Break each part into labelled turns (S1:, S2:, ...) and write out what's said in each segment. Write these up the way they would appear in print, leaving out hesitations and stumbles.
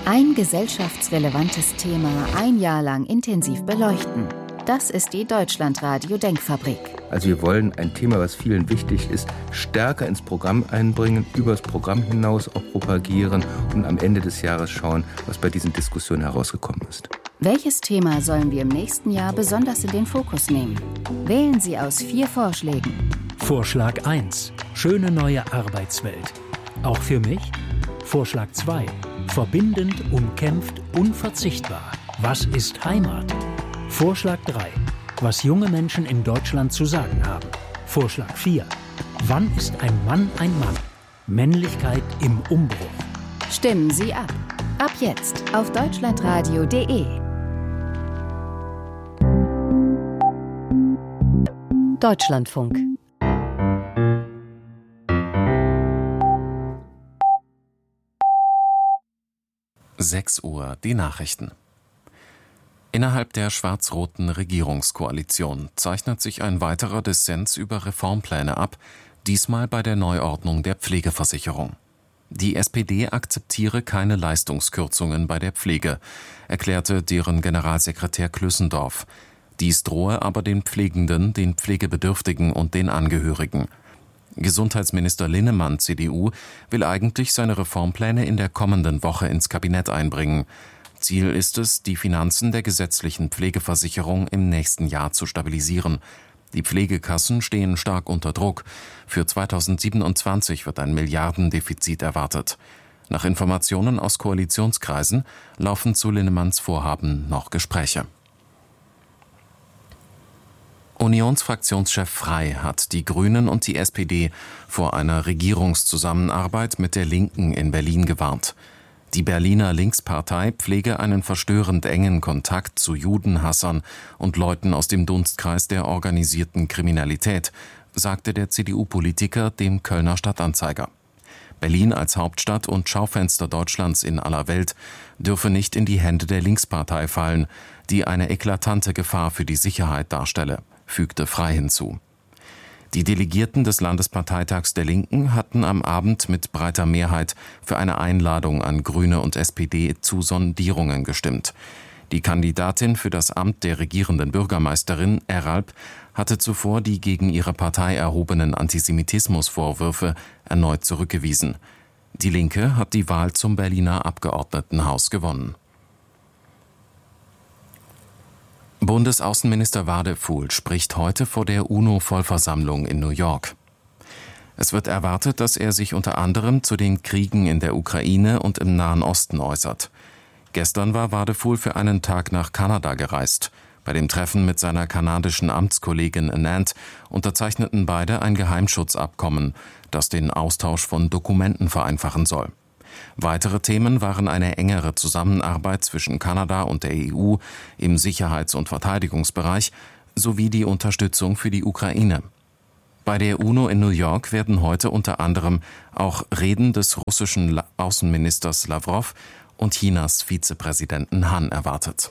S1: Ein gesellschaftsrelevantes Thema ein Jahr lang intensiv beleuchten. Das ist die Deutschlandradio Denkfabrik.
S2: Also wir wollen ein Thema, was vielen wichtig ist, stärker ins Programm einbringen, über das Programm hinaus auch propagieren und am Ende des Jahres schauen, was bei diesen Diskussionen herausgekommen ist.
S1: Welches Thema sollen wir im nächsten Jahr besonders in den Fokus nehmen? Wählen Sie aus 4 Vorschlägen.
S3: Vorschlag 1. Schöne neue Arbeitswelt. Auch für mich? Vorschlag 2. Verbindend, umkämpft, unverzichtbar. Was ist Heimat? Vorschlag 3. Was junge Menschen in Deutschland zu sagen haben. Vorschlag 4. Wann ist ein Mann ein Mann? Männlichkeit im Umbruch.
S1: Stimmen Sie ab. Ab jetzt auf deutschlandradio.de. Deutschlandfunk.
S4: Uhr, die Nachrichten. Innerhalb der schwarz-roten Regierungskoalition zeichnet sich ein weiterer Dissens über Reformpläne ab, diesmal bei der Neuordnung der Pflegeversicherung. Die SPD akzeptiere keine Leistungskürzungen bei der Pflege, erklärte deren Generalsekretär Klüssendorf. Dies drohe aber den Pflegenden, den Pflegebedürftigen und den Angehörigen. Gesundheitsminister Linnemann, CDU, will eigentlich seine Reformpläne in der kommenden Woche ins Kabinett einbringen. Ziel ist es, die Finanzen der gesetzlichen Pflegeversicherung im nächsten Jahr zu stabilisieren. Die Pflegekassen stehen stark unter Druck. Für 2027 wird ein Milliardendefizit erwartet. Nach Informationen aus Koalitionskreisen laufen zu Linnemanns Vorhaben noch Gespräche. Unionsfraktionschef Frey hat die Grünen und die SPD vor einer Regierungszusammenarbeit mit der Linken in Berlin gewarnt. Die Berliner Linkspartei pflege einen verstörend engen Kontakt zu Judenhassern und Leuten aus dem Dunstkreis der organisierten Kriminalität, sagte der CDU-Politiker dem Kölner Stadtanzeiger. Berlin als Hauptstadt und Schaufenster Deutschlands in aller Welt dürfe nicht in die Hände der Linkspartei fallen, die eine eklatante Gefahr für die Sicherheit darstelle, fügte Frey hinzu. Die Delegierten des Landesparteitags der Linken hatten am Abend mit breiter Mehrheit für eine Einladung an Grüne und SPD zu Sondierungen gestimmt. Die Kandidatin für das Amt der regierenden Bürgermeisterin, Eralp, hatte zuvor die gegen ihre Partei erhobenen Antisemitismusvorwürfe erneut zurückgewiesen. Die Linke hat die Wahl zum Berliner Abgeordnetenhaus gewonnen. Bundesaußenminister Wadefuhl spricht heute vor der UNO-Vollversammlung in New York. Es wird erwartet, dass er sich unter anderem zu den Kriegen in der Ukraine und im Nahen Osten äußert. Gestern war Wadefuhl für einen Tag nach Kanada gereist. Bei dem Treffen mit seiner kanadischen Amtskollegin Anand unterzeichneten beide ein Geheimschutzabkommen, das den Austausch von Dokumenten vereinfachen soll. Weitere Themen waren eine engere Zusammenarbeit zwischen Kanada und der EU im Sicherheits- und Verteidigungsbereich sowie die Unterstützung für die Ukraine. Bei der UNO in New York werden heute unter anderem auch Reden des russischen Außenministers Lawrow und Chinas Vizepräsidenten Han erwartet.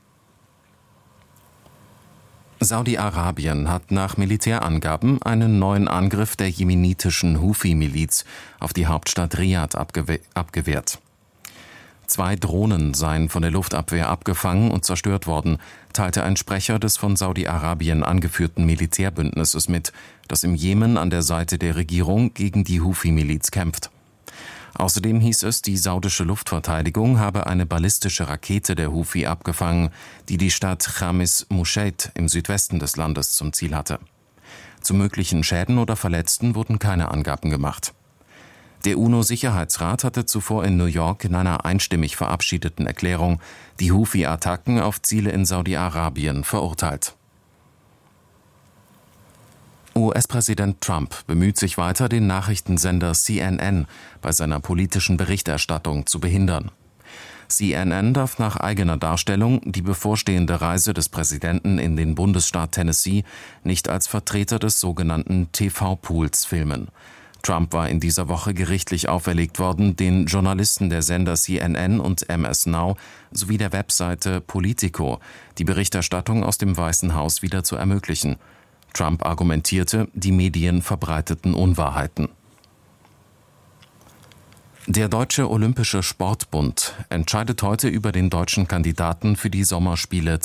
S4: Saudi-Arabien hat nach Militärangaben einen neuen Angriff der jemenitischen Huthi-Miliz auf die Hauptstadt Riad abgewehrt. 2 Drohnen seien von der Luftabwehr abgefangen und zerstört worden, teilte ein Sprecher des von Saudi-Arabien angeführten Militärbündnisses mit, das im Jemen an der Seite der Regierung gegen die Huthi-Miliz kämpft. Außerdem hieß es, die saudische Luftverteidigung habe eine ballistische Rakete der Huthi abgefangen, die die Stadt Khamis Musheit im Südwesten des Landes zum Ziel hatte. Zu möglichen Schäden oder Verletzten wurden keine Angaben gemacht. Der UNO-Sicherheitsrat hatte zuvor in New York in einer einstimmig verabschiedeten Erklärung die Huthi-Attacken auf Ziele in Saudi-Arabien verurteilt. US-Präsident Trump bemüht sich weiter, den Nachrichtensender CNN bei seiner politischen Berichterstattung zu behindern. CNN darf nach eigener Darstellung die bevorstehende Reise des Präsidenten in den Bundesstaat Tennessee nicht als Vertreter des sogenannten TV-Pools filmen. Trump war in dieser Woche gerichtlich auferlegt worden, den Journalisten der Sender CNN und MS Now sowie der Webseite Politico die Berichterstattung aus dem Weißen Haus wieder zu ermöglichen. Trump argumentierte, die Medien verbreiteten Unwahrheiten. Der Deutsche Olympische Sportbund entscheidet heute über den deutschen Kandidaten für die Sommerspiele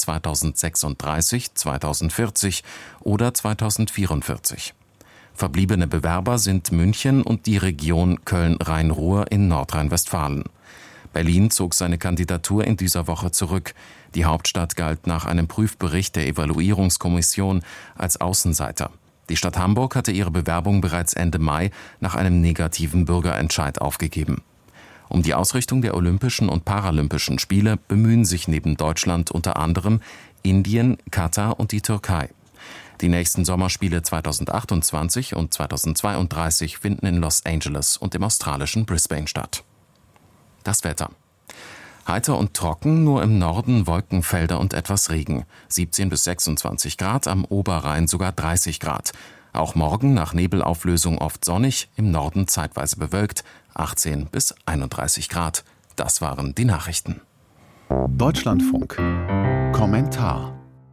S4: 2036, 2040 oder 2044. Verbliebene Bewerber sind München und die Region Köln-Rhein-Ruhr in Nordrhein-Westfalen. Berlin zog seine Kandidatur in dieser Woche zurück. Die Hauptstadt galt nach einem Prüfbericht der Evaluierungskommission als Außenseiter. Die Stadt Hamburg hatte ihre Bewerbung bereits Ende Mai nach einem negativen Bürgerentscheid aufgegeben. Um die Ausrichtung der Olympischen und Paralympischen Spiele bemühen sich neben Deutschland unter anderem Indien, Katar und die Türkei. Die nächsten Sommerspiele 2028 und 2032 finden in Los Angeles und im australischen Brisbane statt. Das Wetter. Heiter und trocken, nur im Norden Wolkenfelder und etwas Regen. 17 bis 26 Grad, am Oberrhein sogar 30 Grad. Auch morgen nach Nebelauflösung oft sonnig, im Norden zeitweise bewölkt, 18 bis 31 Grad. Das waren die Nachrichten.
S5: Deutschlandfunk. Kommentar.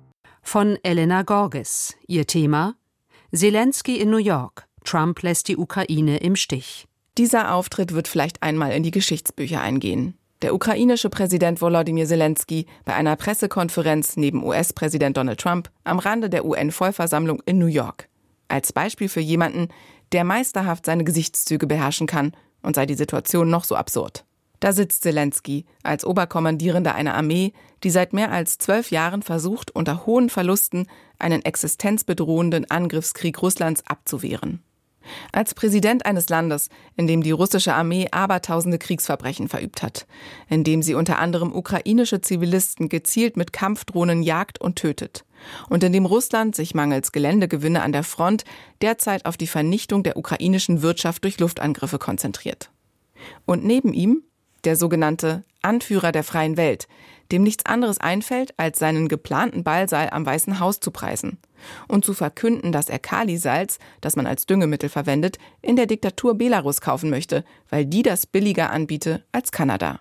S6: Von Elena Gorges. Ihr Thema: Zelensky in New York. Trump lässt die Ukraine im Stich.
S7: Dieser Auftritt wird vielleicht einmal in die Geschichtsbücher eingehen. Der ukrainische Präsident Volodymyr Zelensky bei einer Pressekonferenz neben US-Präsident Donald Trump am Rande der UN-Vollversammlung in New York. Als Beispiel für jemanden, der meisterhaft seine Gesichtszüge beherrschen kann, und sei die Situation noch so absurd. Da sitzt Zelensky als Oberkommandierender einer Armee, die seit mehr als 12 Jahren versucht, unter hohen Verlusten einen existenzbedrohenden Angriffskrieg Russlands abzuwehren. Als Präsident eines Landes, in dem die russische Armee abertausende Kriegsverbrechen verübt hat, in dem sie unter anderem ukrainische Zivilisten gezielt mit Kampfdrohnen jagt und tötet und in dem Russland sich mangels Geländegewinne an der Front derzeit auf die Vernichtung der ukrainischen Wirtschaft durch Luftangriffe konzentriert. Und neben ihm der sogenannte Anführer der freien Welt, dem nichts anderes einfällt, als seinen geplanten Ballsaal am Weißen Haus zu preisen und zu verkünden, dass er Kalisalz, das man als Düngemittel verwendet, in der Diktatur Belarus kaufen möchte, weil die das billiger anbiete als Kanada.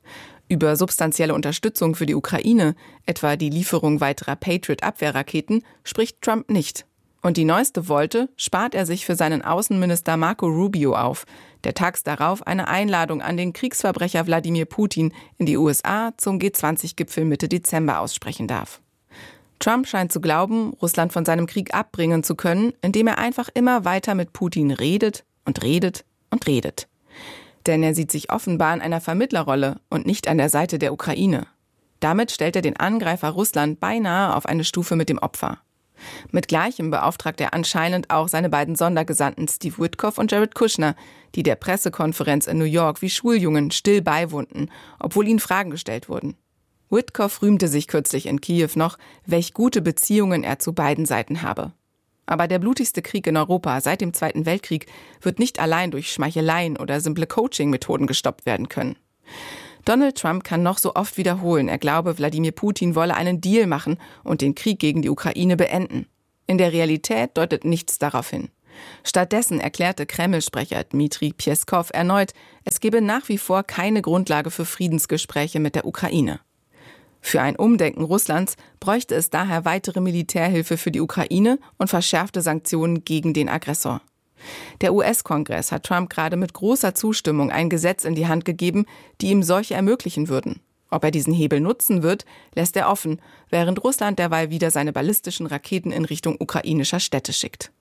S7: Über substanzielle Unterstützung für die Ukraine, etwa die Lieferung weiterer Patriot-Abwehrraketen, spricht Trump nicht. Und die neueste Wolte spart er sich für seinen Außenminister Marco Rubio auf, der tags darauf eine Einladung an den Kriegsverbrecher Wladimir Putin in die USA zum G20-Gipfel Mitte Dezember aussprechen darf. Trump scheint zu glauben, Russland von seinem Krieg abbringen zu können, indem er einfach immer weiter mit Putin redet und redet und redet. Denn er sieht sich offenbar in einer Vermittlerrolle und nicht an der Seite der Ukraine. Damit stellt er den Angreifer Russland beinahe auf eine Stufe mit dem Opfer. Mit Gleichem beauftragt er anscheinend auch seine beiden Sondergesandten Steve Witkoff und Jared Kushner, die der Pressekonferenz in New York wie Schuljungen still beiwohnten, obwohl ihnen Fragen gestellt wurden. Witkoff rühmte sich kürzlich in Kiew noch, welch gute Beziehungen er zu beiden Seiten habe. Aber der blutigste Krieg in Europa seit dem Zweiten Weltkrieg wird nicht allein durch Schmeicheleien oder simple Coaching-Methoden gestoppt werden können. Donald Trump kann noch so oft wiederholen, er glaube, Wladimir Putin wolle einen Deal machen und den Krieg gegen die Ukraine beenden. In der Realität deutet nichts darauf hin. Stattdessen erklärte Kreml-Sprecher Dmitri Pjeskow erneut, es gebe nach wie vor keine Grundlage für Friedensgespräche mit der Ukraine. Für ein Umdenken Russlands bräuchte es daher weitere Militärhilfe für die Ukraine und verschärfte Sanktionen gegen den Aggressor. Der US-Kongress hat Trump gerade mit großer Zustimmung ein Gesetz in die Hand gegeben, die ihm solche ermöglichen würden. Ob er diesen Hebel nutzen wird, lässt er offen, während Russland derweil wieder seine ballistischen Raketen in Richtung ukrainischer Städte schickt.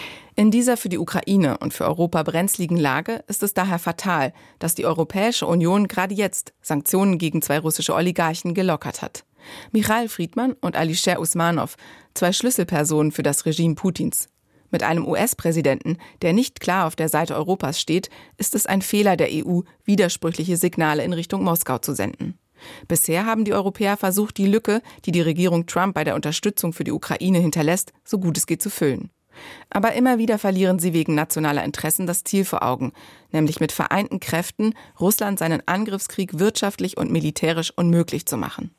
S7: In dieser für die Ukraine und für Europa brenzligen Lage ist es daher fatal, dass die Europäische Union gerade jetzt Sanktionen gegen 2 russische Oligarchen gelockert hat. Michail Friedman und Alisher Usmanov, 2 Schlüsselpersonen für das Regime Putins. Mit einem US-Präsidenten, der nicht klar auf der Seite Europas steht, ist es ein Fehler der EU, widersprüchliche Signale in Richtung Moskau zu senden. Bisher haben die Europäer versucht, die Lücke, die die Regierung Trump bei der Unterstützung für die Ukraine hinterlässt, so gut es geht zu füllen. Aber immer wieder verlieren sie wegen nationaler Interessen das Ziel vor Augen, nämlich mit vereinten Kräften Russland seinen Angriffskrieg wirtschaftlich und militärisch unmöglich zu machen.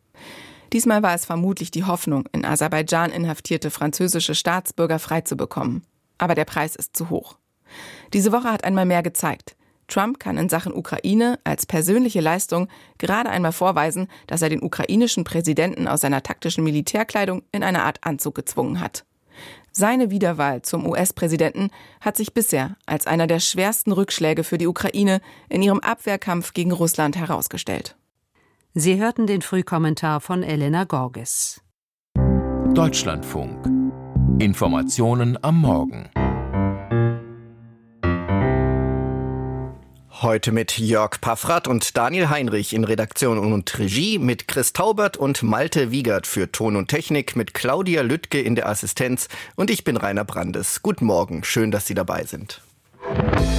S7: Diesmal war es vermutlich die Hoffnung, in Aserbaidschan inhaftierte französische Staatsbürger freizubekommen. Aber der Preis ist zu hoch. Diese Woche hat einmal mehr gezeigt, Trump kann in Sachen Ukraine als persönliche Leistung gerade einmal vorweisen, dass er den ukrainischen Präsidenten aus seiner taktischen Militärkleidung in eine Art Anzug gezwungen hat. Seine Wiederwahl zum US-Präsidenten hat sich bisher als einer der schwersten Rückschläge für die Ukraine in ihrem Abwehrkampf gegen Russland herausgestellt.
S6: Sie hörten den Frühkommentar von Elena Gorges.
S8: Deutschlandfunk. Informationen am Morgen.
S9: Heute mit Jörg Paffrath und Daniel Heinrich in Redaktion und Regie, mit Chris Taubert und Malte Wiegert für Ton und Technik, mit Claudia Lüttke in der Assistenz und ich bin Rainer Brandes. Guten Morgen, schön, dass Sie dabei sind.